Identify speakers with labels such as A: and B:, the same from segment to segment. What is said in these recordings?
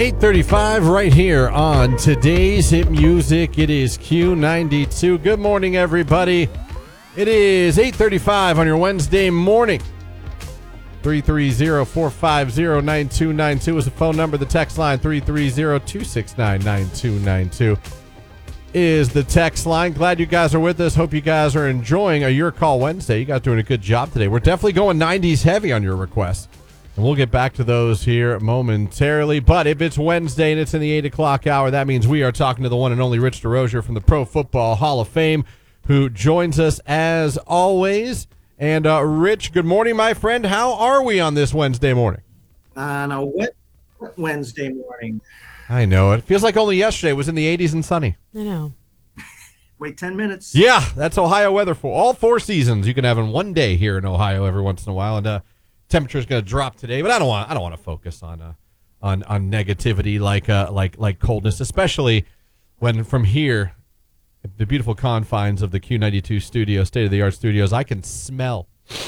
A: 8:35 right here on today's Hit Music. It is Q92. Good morning, everybody. It is 8:35 on your Wednesday morning. 330-450-9292 is the phone number. The text line 330-269-9292 is the text line. Glad you guys are with us. Hope you guys are enjoying a Your Call Wednesday. You guys doing a good job today. We're definitely going 90s heavy on your requests. And we'll get back to those here momentarily. But if it's Wednesday and it's in the 8 o'clock hour, that means we are talking to the one and only Rich DeRozier from the Pro Football Hall of Fame, who joins us as always. And Rich, good morning, my friend. How are we on this Wednesday morning?
B: On a wet Wednesday morning.
A: I know. It feels like only yesterday was in the 80s and sunny.
C: I know.
B: Wait 10 minutes.
A: Yeah, that's Ohio weather for all 4 seasons. You can have in one day here in Ohio every once in a while. And temperature is going to drop today, but I don't want to focus on negativity like coldness, especially when from here, the beautiful confines of the Q92 studio, state of the art studios, I can smell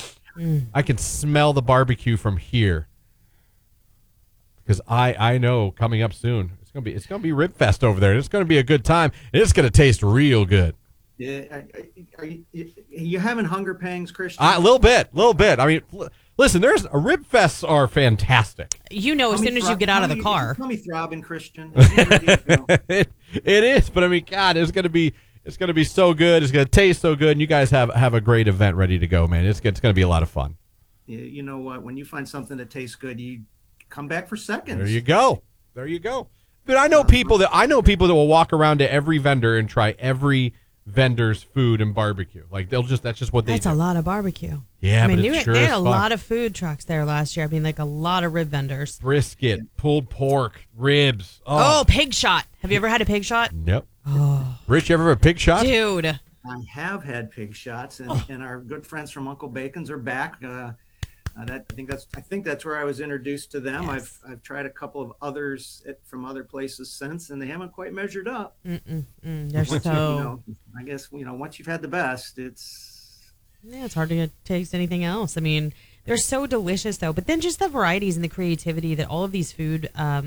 A: the barbecue from here because I know coming up soon it's gonna be Rib Fest over there. It's gonna be a good time. It's gonna taste real good.
B: Yeah, are you having hunger pangs, Christian?
A: A little bit. I mean, listen, Rib Fests are fantastic.
C: You know, as soon as you get out of the car.
B: Tell me throbbing, Christian.
A: It is, but I mean, God, it's gonna be so good. It's gonna taste so good, and you guys have a great event ready to go, man. It's gonna be a lot of fun.
B: You know what? When you find something that tastes good, you come back for seconds.
A: There you go. But I know people that will walk around to every vendor and try every vendor's food and barbecue. Like that's just what they do.
C: That's a lot of barbecue.
A: Yeah,
C: I mean,
A: but
C: they had a lot of food trucks there last year. I mean, like a lot of rib vendors.
A: Brisket, pulled pork, ribs.
C: Oh, pig shot. Have you ever had a pig shot?
A: Nope.
C: Oh.
A: Rich, you ever have a pig shot?
C: Dude.
B: I have had pig shots, and our good friends from Uncle Bacon's are back. I think that's where I was introduced to them.
C: Yes.
B: I've tried a couple of others from other places since, and they haven't quite measured up.
C: They're so.
B: I guess once you've had the best, it's
C: hard to taste anything else. I mean, they're so delicious though. But then just the varieties and the creativity that all of these food,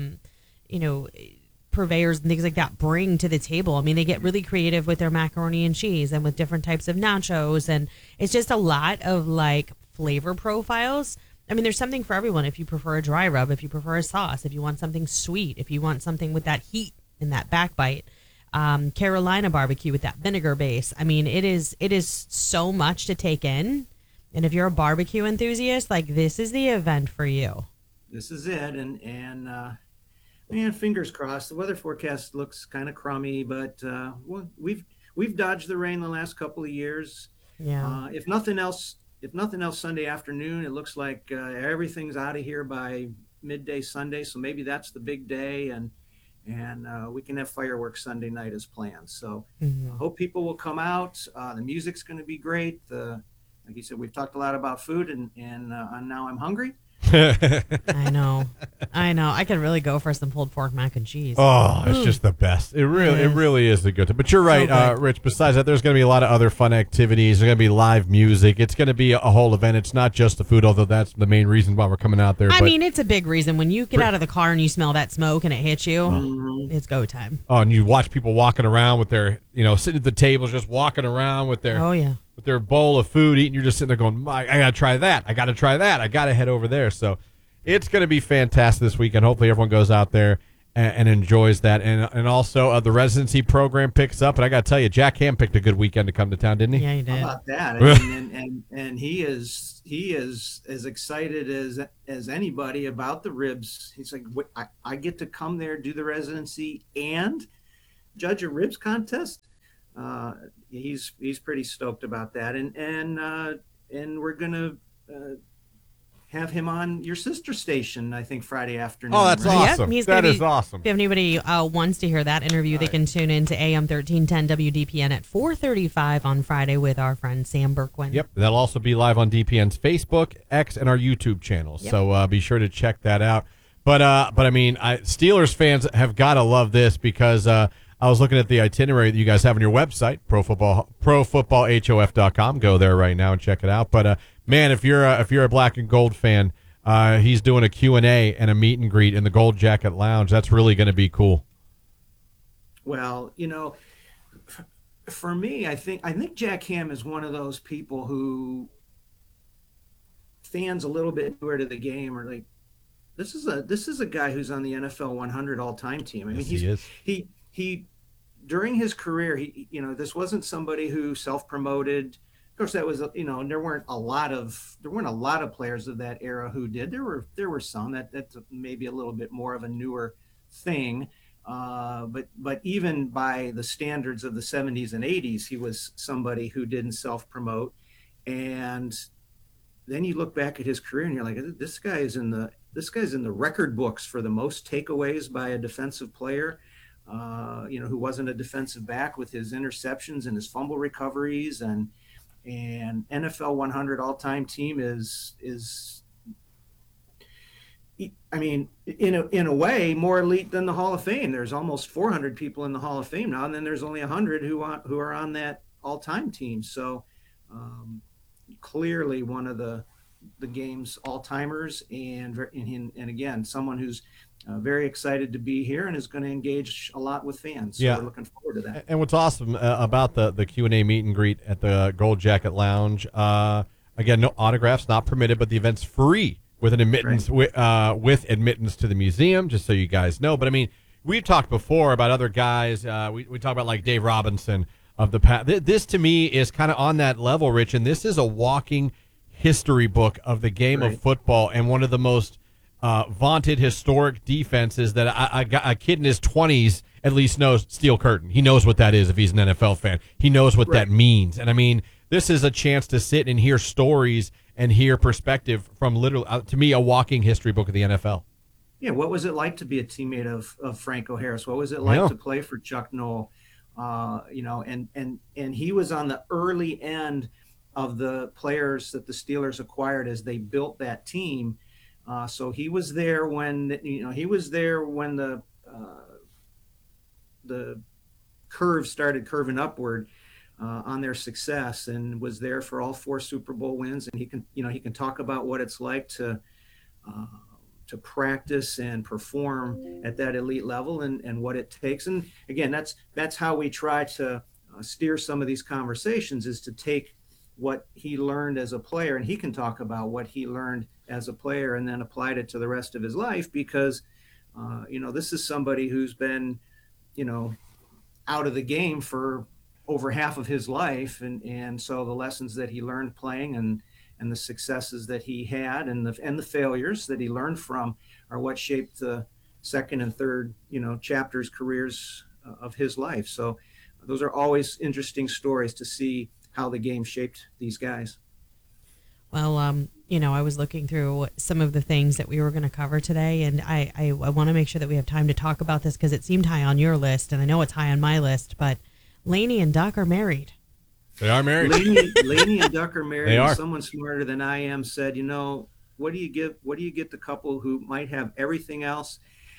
C: purveyors and things like that bring to the table. I mean, they get really creative with their macaroni and cheese and with different types of nachos, and it's just a lot of like flavor profiles. I mean, there's something for everyone. If you prefer a dry rub, if you prefer a sauce, if you want something sweet, if you want something with that heat and that backbite, Carolina barbecue with that vinegar base. I mean, it is so much to take in. And if you're a barbecue enthusiast, like this is the event for you.
B: This is it. And man, fingers crossed. The weather forecast looks kind of crummy, but we've dodged the rain the last couple of years.
C: Yeah.
B: If nothing else, Sunday afternoon, it looks like everything's out of here by midday Sunday. So maybe that's the big day, and we can have fireworks Sunday night as planned. So I hope people will come out. The music's going to be great. Like you said, we've talked a lot about food, and now I'm hungry.
C: I know. I could really go for some pulled pork mac and cheese.
A: Oh, it's just the best. It really is the good time. But you're right,
C: So
A: Rich. Besides that, there's going to be a lot of other fun activities. There's going to be live music. It's going to be a whole event. It's not just the food, although that's the main reason why we're coming out there.
C: I mean, it's a big reason. When you get out of the car and you smell that smoke and it hits you, it's go time.
A: Oh, and you watch people walking around with their, sitting at the tables, just walking around with their, with their bowl of food, eating. You're just sitting there going, I got to try that. I got to try that. I got to head over there. So it's going to be fantastic this weekend. Hopefully everyone goes out there and enjoys that. And also the residency program picks up. And I got to tell you, Jack Ham picked a good weekend to come to town, didn't he?
C: Yeah, he did.
B: How about that? and he is as excited as anybody about the ribs. He's like, I get to come there, do the residency, and judge a ribs contest. He's pretty stoked about that, and we're gonna have him on your sister station, I think, Friday afternoon.
A: Oh, that's
B: right?
A: awesome.
C: Yep,
A: that is awesome.
C: If anybody wants to hear that interview, they can tune in to AM 1310 WDPN at 4:35 on Friday with our friend Sam Berkwin.
A: Yep, that'll also be live on DPN's Facebook, X, and our YouTube channel.
C: Yep.
A: So be sure to check that out. But I mean, Steelers fans have got to love this because I was looking at the itinerary that you guys have on your website, profootballhof.com. Go there right now and check it out. But man, if you're a black and gold fan, he's doing a Q&A and a meet and greet in the Gold Jacket Lounge. That's really going to be cool.
B: Well, for me, I think Jack Ham is one of those people who fans a little bit newer to the game are like, this is a guy who's on the NFL 100 all-time team. I mean,
A: Yes,
B: he during his career, this wasn't somebody who self-promoted. Of course, that was, there weren't a lot of players of that era who did. There were some that's maybe a little bit more of a newer thing. But even by the standards of the 70s and 80s, he was somebody who didn't self-promote. And then you look back at his career and you're like, this guy's in the record books for the most takeaways by a defensive player, who wasn't a defensive back, with his interceptions and his fumble recoveries, and NFL 100 all-time team is, I mean, in a way, more elite than the Hall of Fame. There's almost 400 people in the Hall of Fame now, and then there's only 100 who are on that all-time team. So clearly one of the game's all-timers, and again, someone who's very excited to be here and is going to engage a lot with fans. So we're looking forward to that.
A: And what's awesome about the Q&A meet and greet at the Gold Jacket Lounge, again, no autographs, not permitted, but the event's free with an admittance, right, with admittance to the museum, just so you guys know. But I mean, we've talked before about other guys. We talk about like Dave Robinson of the past. This to me is kind of on that level, Rich, and this is a walking history book of the game of football, and one of the most vaunted historic defenses that a kid in his 20s at least knows. Steel Curtain. He knows what that is if he's an NFL fan. He knows what that means. And I mean, this is a chance to sit and hear stories and hear perspective from literally, to me, a walking history book of the NFL.
B: Yeah, what was it like to be a teammate of Franco Harris? What was it like to play for Chuck Noll? And he was on the early end of the players that the Steelers acquired as they built that team. So he was there when the curve started curving upward on their success, and was there for all 4 Super Bowl wins. And he can talk about what it's like to practice and perform at that elite level, and what it takes. And again, that's how we try to steer some of these conversations, is to take what he learned as a player, and he can talk about what he learned as a player and then applied it to the rest of his life, because this is somebody who's been out of the game for over half of his life, and so the lessons that he learned playing, and the successes that he had, and the failures that he learned from, are what shaped the second and third chapters, careers of his life. So those are always interesting stories to see how the game shaped these guys.
C: Well, I was looking through some of the things that we were going to cover today, and I want to make sure that we have time to talk about this, because it seemed high on your list, and I know it's high on my list, but Laney and Duck are married.
A: They are married.
B: Laney and Duck are married.
A: They are.
B: Someone smarter than I am said, what do you get the couple who might have everything else?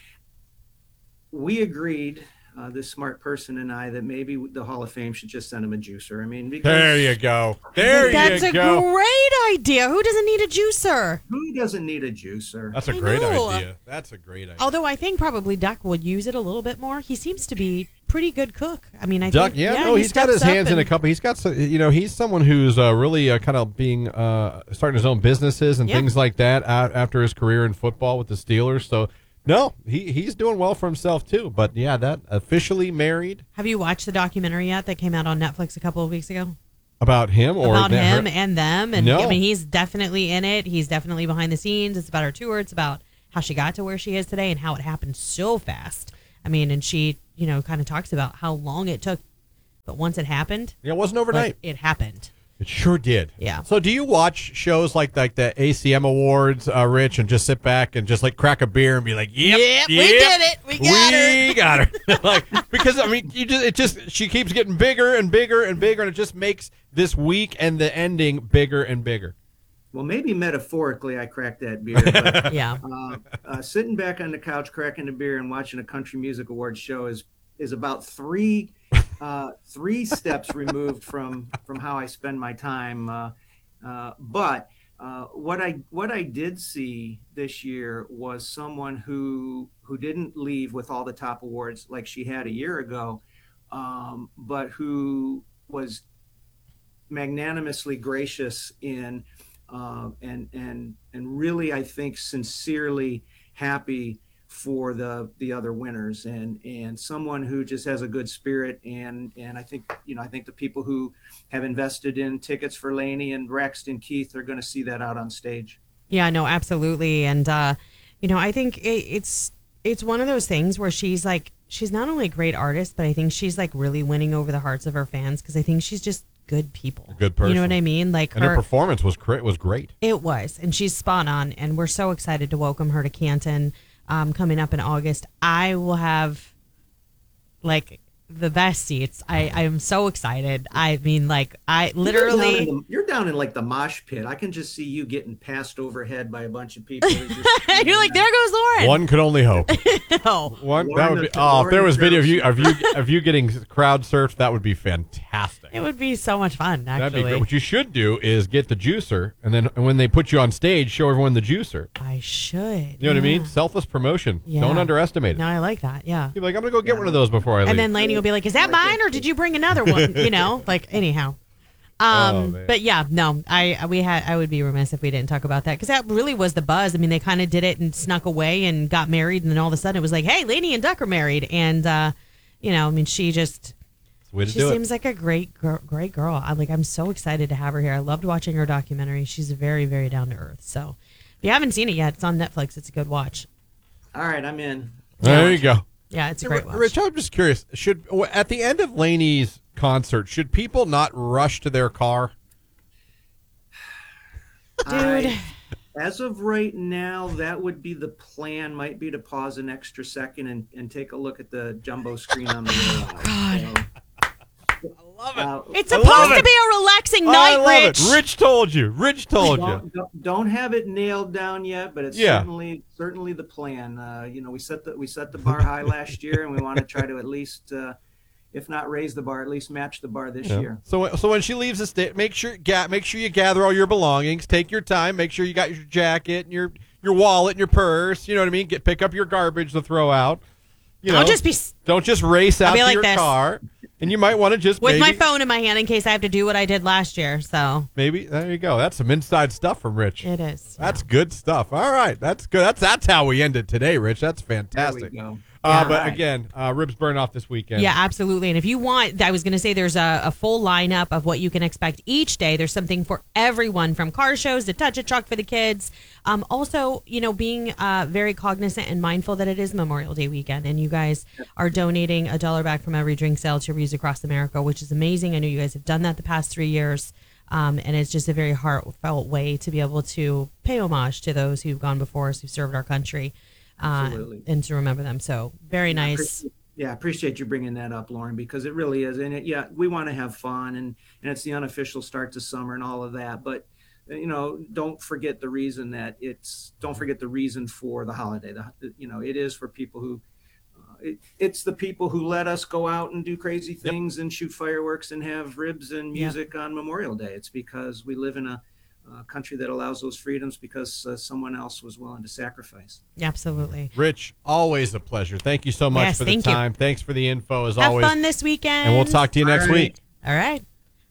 B: We agreed, this smart person and I, that maybe the Hall of Fame should just send him a juicer. I mean, because
A: there you go. That's
C: a great idea. Who doesn't need a juicer?
B: Who doesn't need a juicer?
A: That's a great idea. That's a great idea.
C: Although I think probably Duck would use it a little bit more. He seems to be pretty good cook. I mean,
A: Duck, he's got his hands in a couple. He's got, he's someone who's really kind of being starting his own businesses and things like that after his career in football with the Steelers. So no, he's doing well for himself too. But yeah, that officially married.
C: Have you watched the documentary yet that came out on Netflix a couple of weeks ago?
A: About him or
C: about him and them? And
A: no.
C: I mean, he's definitely in it. He's definitely behind the scenes. It's about her tour. It's about how she got to where she is today and how it happened so fast. I mean, and she, kind of talks about how long it took, but once it happened,
A: it wasn't overnight.
C: It happened.
A: It sure did.
C: Yeah.
A: So do you watch shows like the ACM Awards, Rich, and just sit back and just like crack a beer and be like, yep,
C: we did it. We got
A: her. Like, because I mean, she keeps getting bigger and bigger and bigger, and it just makes this week and the ending bigger and bigger.
B: Well, maybe metaphorically I cracked that beer. But,
C: yeah.
B: Sitting back on the couch, cracking a beer and watching a country music awards show is about three steps removed from how I spend my time. But What I did see this year was someone who didn't leave with all the top awards like she had a year ago, but who was magnanimously gracious in and really, I think, sincerely happy for the other winners, and someone who just has a good spirit, and I think, I think the people who have invested in tickets for Lainey and Braxton Keith are going to see that out on stage.
C: Yeah, no, absolutely. And, I think it's one of those things where she's not only a great artist, but I think she's like really winning over the hearts of her fans, because I think she's just good people.
A: A good person.
C: You know what I mean? Like,
A: and her performance was great.
C: It was. And she's spot on. And we're so excited to welcome her to Canton coming up in August. I will have like the best seats. I am so excited. I mean, like, I literally
B: you're down in like the mosh pit. I can just see you getting passed overhead by a bunch of people. You're
C: like, there goes Lauren.
A: One could only hope.
C: No.
A: One that would be. Oh, if there was video of you getting crowd surfed, that would be fantastic.
C: It would be so much fun. Actually,
A: that'd be great. What you should do is get the juicer, and then when they put you on stage, show everyone the juicer.
C: I should.
A: You know what I mean? Selfless promotion.
C: Yeah.
A: Don't underestimate it.
C: No, I like that. Yeah.
A: You're like, I'm gonna go get one of those before I leave.
C: And then Lainey will be like, "Is that mine, or did you bring another one?" Like, anyhow. But yeah, no, I would be remiss if we didn't talk about that, because that really was the buzz. I mean, they kind of did it and snuck away and got married, and then all of a sudden it was like, "Hey, Lainey and Duck are married," and I mean, she seems like a great girl. I'm so excited to have her here. I loved watching her documentary. She's very, very down to earth. So if you haven't seen it yet, it's on Netflix. It's a good watch.
B: All right, I'm in.
A: There you go.
C: Yeah, it's a great watch.
A: Rich, I'm just curious. At the end of Lainey's concert, should people not rush to their car?
C: Dude.
B: As of right now, that would be the plan. Might be to pause an extra second and take a look at the jumbo screen on the way out.
C: God.
A: I love it.
C: It's supposed to be a relaxing night,
A: I love
C: Rich.
A: it. Rich told you.
B: Don't have it nailed down yet, but it's certainly the plan. We set the bar high last year, and we want to try to at least, if not raise the bar, at least match the bar this year.
A: So when she leaves the state, make sure you gather all your belongings. Take your time. Make sure you got your jacket and your wallet and your purse. You know what I mean? Pick up your garbage to throw out. Don't just race out to your car. And you might want to just
C: with my phone in my hand in case I have to do what I did last year. So
A: maybe there you go. That's some inside stuff from Rich.
C: It is.
A: That's good stuff. All right, that's good. That's how we end it today, Rich. That's fantastic.
B: There we go.
A: But again, Ribs burn off this weekend.
C: Yeah, absolutely. And if you want, I was going to say there's a full lineup of what you can expect each day. There's something for everyone, from car shows to Touch a Truck for the kids. Also, being very cognizant and mindful that it is Memorial Day weekend, and you guys are donating $1 back from every drink sale to Reuse Across America, which is amazing. I know you guys have done that the past 3 years. And it's just a very heartfelt way to be able to pay homage to those who've gone before us, who served our country. And to remember them. So very nice.
B: I appreciate you bringing that up, Lauren, because it really is. And we want to have fun, and it's the unofficial start to summer and all of that. But, don't forget the reason for the holiday. It is for people who, it's the people who let us go out and do crazy things and shoot fireworks and have ribs and music on Memorial Day. It's because we live in a country that allows those freedoms because someone else was willing to sacrifice.
C: Absolutely.
A: Rich, always a pleasure. Thank you so much for the time. Thanks for the info, as always.
C: Have fun this weekend.
A: And we'll talk to you next week.
C: All right.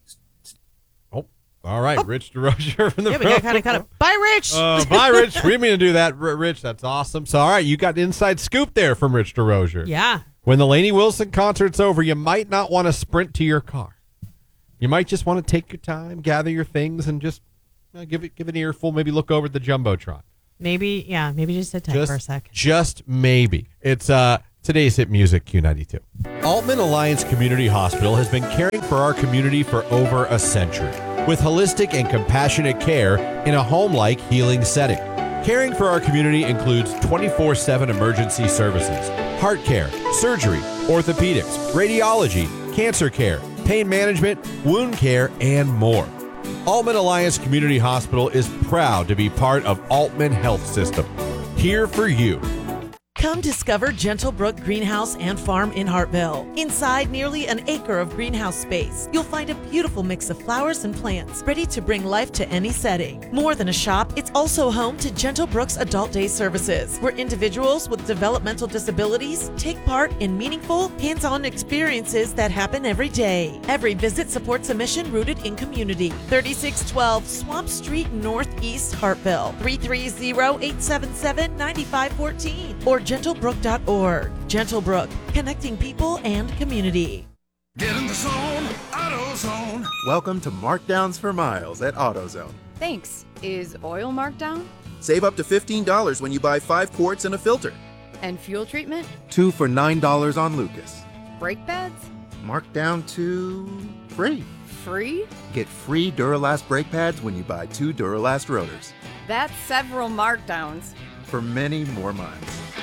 A: Oh, all right. Rich DeRozier from the
C: we got kind of cut it. Bye, Rich.
A: Bye, Rich. We didn't mean to do that, Rich. That's awesome. So, all right, you got the inside scoop there from Rich DeRozier.
C: Yeah.
A: When the Lainey Wilson concert's over, you might not want to sprint to your car. You might just want to take your time, gather your things, and just give an earful. Maybe look over at the Jumbotron.
C: Maybe just sit tight for a sec.
A: Just maybe. It's today's hit music, Q92. Altman Alliance Community Hospital has been caring for our community for over a century, with holistic and compassionate care in a home-like healing setting. Caring for our community includes 24/7 emergency services, heart care, surgery, orthopedics, radiology, cancer care, pain management, wound care, and more. Altman Alliance Community Hospital is proud to be part of Altman Health System. Here for you.
D: Come discover Gentlebrook Greenhouse and Farm in Hartville. Inside nearly an acre of greenhouse space, you'll find a beautiful mix of flowers and plants ready to bring life to any setting. More than a shop, it's also home to Gentlebrook's Adult Day services, where individuals with developmental disabilities take part in meaningful, hands-on experiences that happen every day. Every visit supports a mission rooted in community. 3612 Swamp Street Northeast, Hartville. 330-877-9514 or gentlebrook.org. Gentlebrook, connecting people and community.
E: Get in the zone, AutoZone.
F: Welcome to Markdowns for Miles at AutoZone.
G: Thanks. Is oil marked down?
F: Save up to $15 when you buy 5 quarts and a filter.
G: And fuel treatment?
F: 2 for $9 on Lucas.
G: Brake pads?
F: Marked down to free.
G: Free?
F: Get free Duralast brake pads when you buy 2 Duralast rotors.
G: That's several markdowns.
F: For many more miles.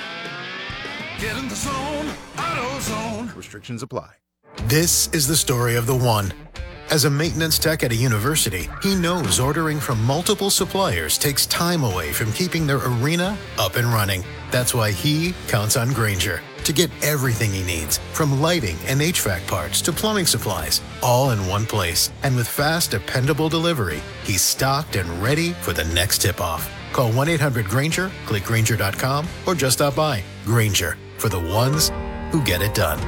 E: Get in the zone, AutoZone.
F: Restrictions apply.
H: This is the story of the one. As a maintenance tech at a university, he knows ordering from multiple suppliers takes time away from keeping their arena up and running. That's why he counts on Grainger to get everything he needs, from lighting and HVAC parts to plumbing supplies, all in one place. And with fast, dependable delivery, he's stocked and ready for the next tip-off. Call 1-800-GRAINGER, click Grainger.com, or just stop by. Grainger, for the ones who get it done.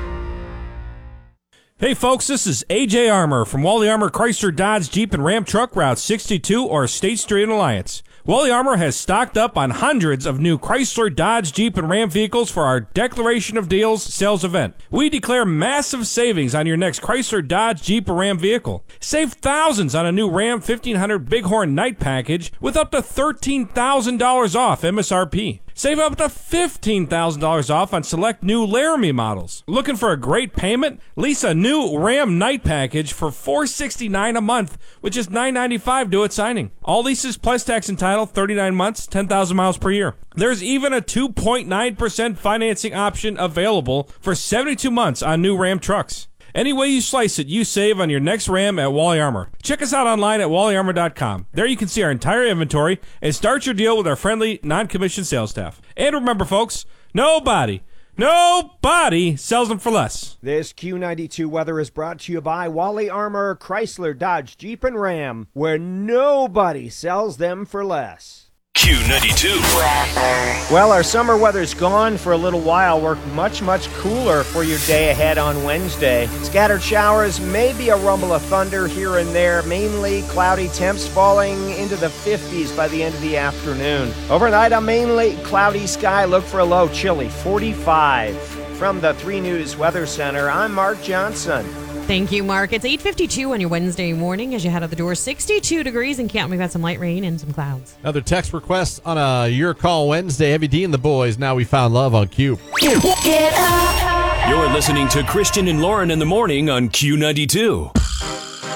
I: Hey folks, this is AJ Armour from Wally Armour Chrysler Dodge Jeep and Ram Truck Route 62 or State Street in Alliance. Wally Armour has stocked up on hundreds of new Chrysler, Dodge, Jeep, and Ram vehicles for our Declaration of Deals sales event. We declare massive savings on your next Chrysler, Dodge, Jeep, or Ram vehicle. Save thousands on a new Ram 1500 Bighorn Night Package with up to $13,000 off MSRP. Save up to $15,000 off on select new Laramie models. Looking for a great payment? Lease a new Ram Night Package for $469 a month with just $995 due at signing. All leases plus tax and title, 39 months, 10,000 miles per year. There's even a 2.9% financing option available for 72 months on new Ram trucks. Any way you slice it, you save on your next Ram at Wally Armour. Check us out online at wallyarmour.com. There you can see our entire inventory and start your deal with our friendly, non-commissioned sales staff. And remember, folks, nobody sells them for less.
J: This Q92 weather is brought to you by Wally Armour, Chrysler, Dodge, Jeep, and Ram, where nobody sells them for less.
K: Q92
J: Well, our summer weather's gone for a little while. We're much cooler for your day ahead on Wednesday. Scattered showers, maybe a rumble of thunder here and there. Mainly cloudy temps falling into the 50s by the end of the afternoon. Overnight, a mainly cloudy sky. Look for a low, chilly 45. From the 3 News Weather Center, I'm Mark Johnson.
C: Thank you, Mark. It's 8:52 on your Wednesday morning as you head out the door. 62 degrees in Canton. We've got some light rain and some clouds.
A: Another text request on a Your Call Wednesday. Heavy D and the boys. Now we found love on Q.
K: You're listening to Christian and Lauren in the morning on Q92.